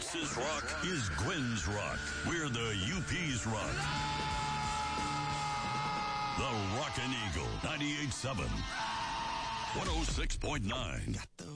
Texas rock is Gwen's rock. We're the UP's rock. The Rockin' Eagle, 98.7, 106.9.